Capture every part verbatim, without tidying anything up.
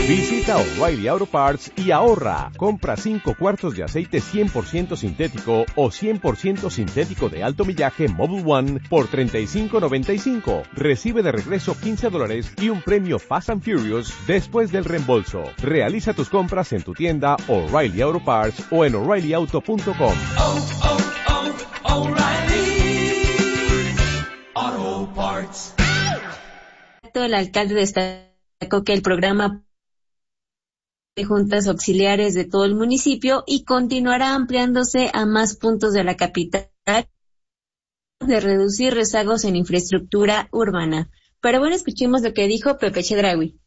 Visita O'Reilly Auto Parts y ahorra. Compra cinco cuartos de aceite cien por ciento sintético o cien por ciento sintético de alto millaje Mobil One por treinta y cinco noventa y cinco. Recibe de regreso quince dólares y un premio Fast and Furious después del reembolso. Realiza tus compras en tu tienda O'Reilly Auto Parts o en O'Reilly Auto punto com. Oh, oh, oh, O'Reilly Auto Parts. El alcalde destacó que el programa de juntas auxiliares de todo el municipio y continuará ampliándose a más puntos de la capital de reducir rezagos en infraestructura urbana. Pero bueno, escuchemos lo que dijo Pepe Chedraui.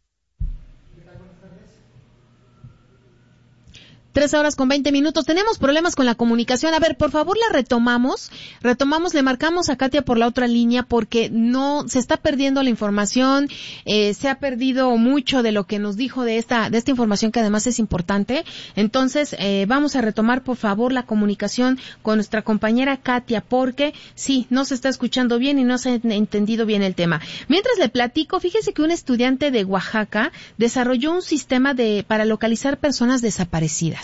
Tres horas con veinte minutos. Tenemos problemas con la comunicación. A ver, por favor, la retomamos. Retomamos, le marcamos a Katia por la otra línea porque no, se está perdiendo la información, eh, se ha perdido mucho de lo que nos dijo de esta, de esta información que además es importante. Entonces, eh, vamos a retomar, por favor, la comunicación con nuestra compañera Katia porque sí, no se está escuchando bien y no se ha entendido bien el tema. Mientras le platico, fíjese que un estudiante de Oaxaca desarrolló un sistema de, para localizar personas desaparecidas.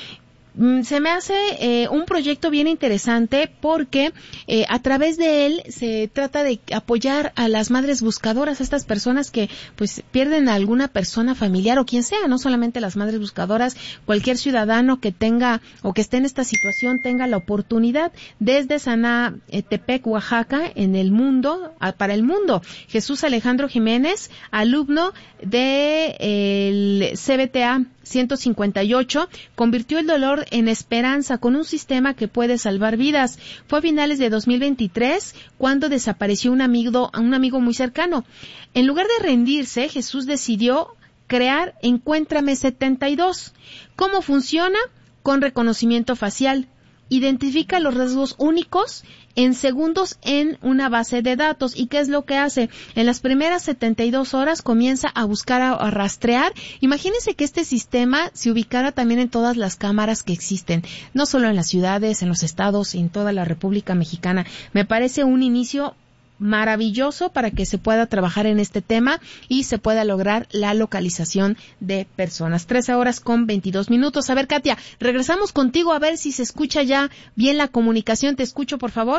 Se me hace eh, un proyecto bien interesante porque eh, a través de él se trata de apoyar a las madres buscadoras, a estas personas que pues pierden a alguna persona familiar o quien sea, no solamente las madres buscadoras, cualquier ciudadano que tenga o que esté en esta situación tenga la oportunidad desde Sanatepec, Oaxaca, en el mundo, para el mundo. Jesús Alejandro Jiménez, alumno de el C B T A ciento cincuenta y ocho, convirtió el dolor en esperanza con un sistema que puede salvar vidas. Fue a finales de dos mil veintitrés cuando desapareció un amigo, un amigo muy cercano. En lugar de rendirse, Jesús decidió crear Encuéntrame setenta y dos. ¿Cómo funciona? Con reconocimiento facial. Identifica los rasgos únicos en segundos en una base de datos. ¿Y qué es lo que hace? En las primeras setenta y dos horas comienza a buscar, a, a rastrear. Imagínense que este sistema se ubicara también en todas las cámaras que existen, no solo en las ciudades, en los estados, en toda la República Mexicana. Me parece un inicio maravilloso para que se pueda trabajar en este tema y se pueda lograr la localización de personas. trece horas con veintidós minutos. A ver, Katia, regresamos contigo a ver si se escucha ya bien la comunicación. Te escucho, por favor.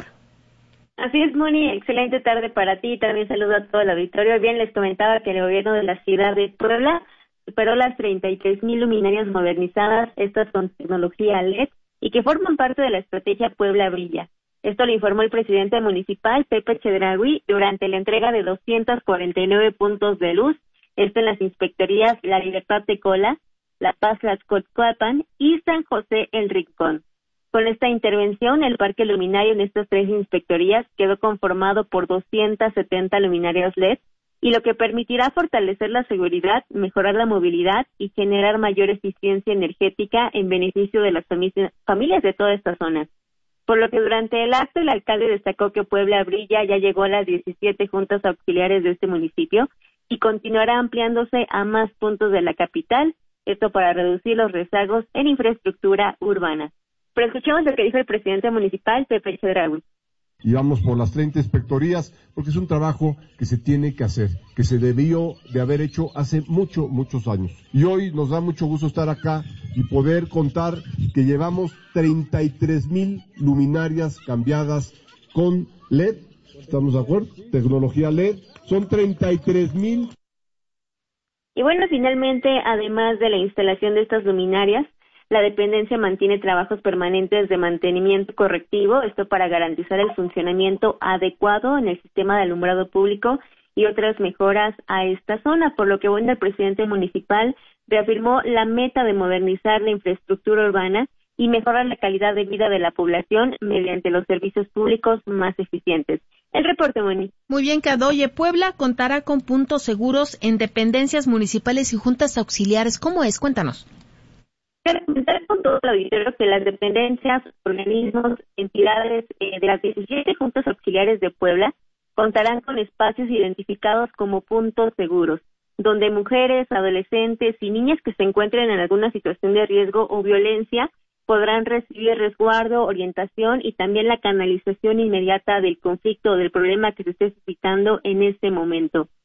Así es, Moni, excelente tarde para ti y también saludo a todo el auditorio. Bien, les comentaba que el gobierno de la ciudad de Puebla superó las treinta y tres mil luminarias modernizadas, estas con tecnología L E D, y que forman parte de la estrategia Puebla Brilla. Esto lo informó el presidente municipal, Pepe Chedraui, durante la entrega de doscientos cuarenta y nueve puntos de luz, esto en las inspectorías La Libertad Tecola, La Paz Tlaxcoapan y San José El Rincón. Con esta intervención, el parque luminario en estas tres inspectorías quedó conformado por doscientas setenta luminarias L E D, y lo que permitirá fortalecer la seguridad, mejorar la movilidad y generar mayor eficiencia energética en beneficio de las fami- familias de toda esta zona. Por lo que durante el acto el alcalde destacó que Puebla Brilla ya llegó a las diecisiete juntas auxiliares de este municipio y continuará ampliándose a más puntos de la capital, esto para reducir los rezagos en infraestructura urbana. Pero escuchemos lo que dijo el presidente municipal, Pepe Chedraui. Y vamos por las treinta inspectorías porque es un trabajo que se tiene que hacer, que se debió de haber hecho hace mucho, muchos años. Y hoy nos da mucho gusto estar acá y poder contar que llevamos treinta y tres mil luminarias cambiadas con L E D. ¿Estamos de acuerdo? Tecnología L E D. Son treinta y tres mil. Y bueno, finalmente, además de la instalación de estas luminarias, la dependencia mantiene trabajos permanentes de mantenimiento correctivo, esto para garantizar el funcionamiento adecuado en el sistema de alumbrado público y otras mejoras a esta zona, por lo que bueno, el presidente municipal reafirmó la meta de modernizar la infraestructura urbana y mejorar la calidad de vida de la población mediante los servicios públicos más eficientes. El reporte, Moni. Muy bien, Cadoye. Puebla contará con puntos seguros en dependencias municipales y juntas auxiliares. ¿Cómo es? Cuéntanos. Quiero comentar con todo el auditorio que las dependencias, organismos, entidades eh, de las diecisiete juntas auxiliares de Puebla contarán con espacios identificados como puntos seguros, donde mujeres, adolescentes y niñas que se encuentren en alguna situación de riesgo o violencia podrán recibir resguardo, orientación y también la canalización inmediata del conflicto o del problema que se esté suscitando en este momento.